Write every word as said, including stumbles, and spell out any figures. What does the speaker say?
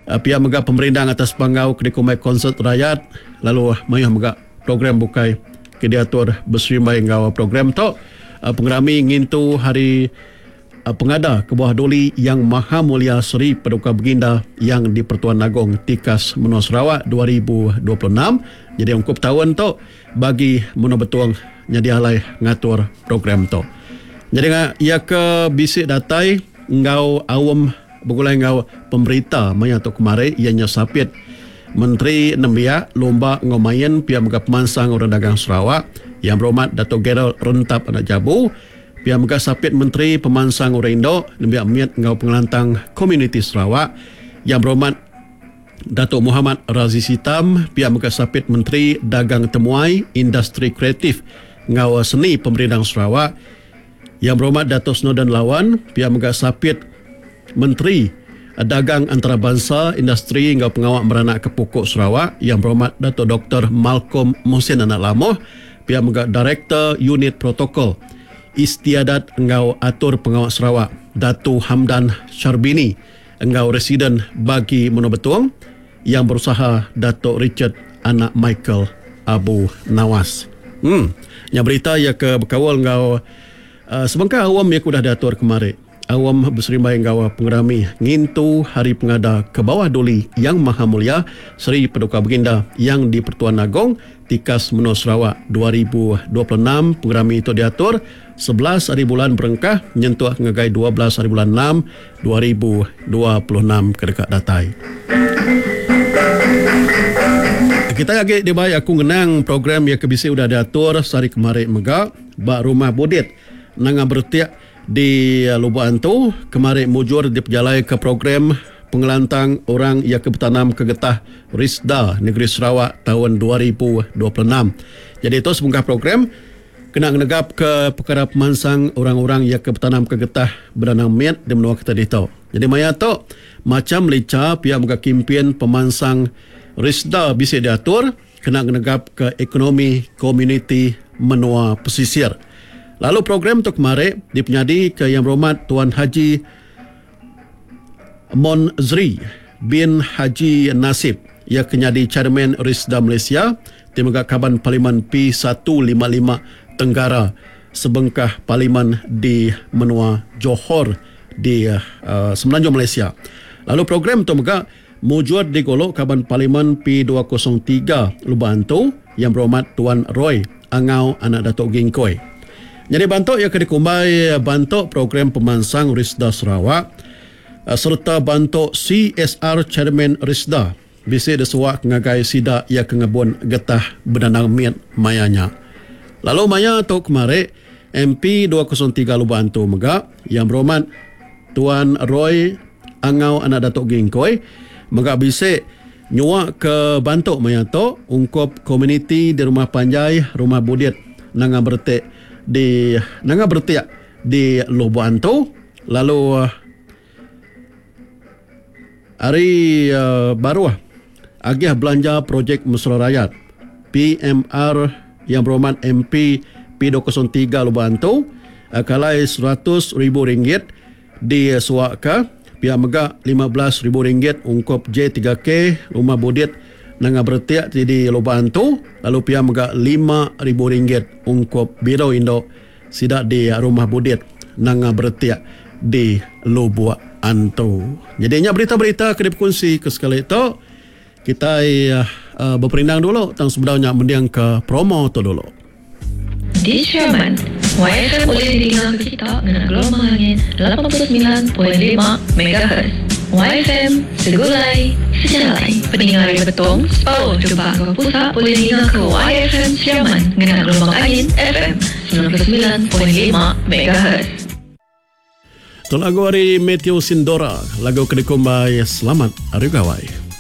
uh, pihak megak pemerintah atas pangau kedikumai konsert rakyat lalu mayah megak program bukai kediatur berserimbai ngau program tu uh, pengerami ngintu hari uh, pengada ke bawah doli yang Maha Mulia Seri Paduka Baginda yang di Pertuan Agong Tikas Menua Sarawak dua ribu dua puluh enam. Jadi ungkup tahun tu bagi Menua Betuang nyadialai ngatur program tu. Jadi ia ke bisik datai ngau awam begulai ngau pemberita maya tu kemarin ianya sapit Menteri Nembia lomba ngomayan pihak megap pemansang orang dagang Sarawak yang berhormat Datuk Gerald Rentap Anak Jabu, pihak megap sapit Menteri Pemansang Orang Indo Nembia miat ngau pengelantang komuniti Sarawak yang berhormat Datuk Muhammad Raziz Hitam, pihak megap sapit Menteri Dagang Temuai Industri Kreatif ngau seni pemerintah Sarawak yang berhormat Datuk Snowden Lawan, pihak megak sapit Menteri Dagang Antarabangsa Industri ngau pengawak beranak ke pokok Sarawak yang berhormat Datuk Doktor Malcolm Mohsin Anak Lamoh, pihak megak Direktur Unit Protokol Istiadat ngau atur pengawak Sarawak Datuk Hamdan Syarbini ngau residen bagi Menua Betuang yang berusaha Datuk Richard Anak Michael Abu Nawas. Hmm, yang berita ia ke berkawal ngau Uh, sebangka awam yang sudah diatur kemarin. Awam berserimbai ngau pengerami ngintu hari pengada ke bawah doli yang Maha Mulia Seri Paduka Baginda yang di Pertuan Agong Tikas Menua Sarawak dua ribu dua puluh enam. Pengerami itu diatur sebelas hari bulan berengkah menyentuh ngegai dua belas hari bulan enam dua ribu dua puluh enam ke dekat datai. Kita lagi di baik aku ngenang program yang kebisi sudah diatur sehari kemarin megak bak rumah bodit nanga bertiak di Lubuk Antu kemarin mujur diperjalai ke program pengelantang orang yang kebetanam ke getah Risda Negeri Sarawak tahun dua ribu dua puluh enam. Jadi itu sebungkah program kena menegap ke perkara pemansang orang-orang yang kebetanam ke getah beranang miat di menua kita ditau. Jadi maya tu macam lica pihak muka kimpin pemansang Risda bisa diatur kena menegap ke ekonomi komuniti menua pesisir. Lalu program tu kemarin dipenyadi ke Yang Berhormat Tuan Haji Monzri bin Haji Nasib yang kenyadi Chairman Risda Malaysia di Megak Kaban Parlimen P seratus lima puluh lima Tenggara sebengkah Parlimen di Menua Johor di uh, Semenanjung Malaysia. Lalu program tu Megak mujud di Golok Kaban Parlimen P dua kosong tiga Lubuk Antu Yang Berhormat Tuan Roy Angau Anak Datuk Gingkoi. Jadi bantuk yang kedikumbai bantuk program pemansang Risda Sarawak serta bantuk C S R Chairman Risda bisa disuak ngagai sida ia kengebun getah benanang miat mayanya. Lalu maya tu kemarin M P dua kosong tiga Lubuk Antu Megak yang berhormat Tuan Roy Angau Anak Datuk Gingkoi Megak bisa nyuak ke bantuk maya tu ungkup komuniti di Rumah Panjai Rumah Budit nanga bertik di nanga bertiak di Lubuk Antu. Lalu uh, hari uh, baru agih belanja projek Mesra Rakyat P M R Yang Berhormat M P P dua kosong tiga Lubuk Antu uh, kalai seratus ribu ringgit di suaka pihak megak lima belas ribu ringgit ungkup J tiga K Rumah Budit nanga bertiak di Lubuk Antu. Lalu pihak megak lima ribu ringgit ungkup Biro Indo sidak di Rumah Budit nanga bertiak di Lubuk Antu. Jadinya berita-berita ke diperkongsi ke sekali itu kita uh, berperindang dulu tentang sebenarnya mendiang ke promo tu dulu. Di Sherman, Y F M boleh didengar kita dengan gelombang angin lapan puluh sembilan perpuluhan lima megahertz. Y F M, segulai, sejalai. Pendengar yang betul, oh, cuba ke pusat boleh dengar ke Y F M Sherman dengan gelombang angin F M sembilan puluh sembilan perpuluhan lima megahertz. Tu lagu hari Matthew Sindora, lagu kedekumbai Selamat Hari Gawai.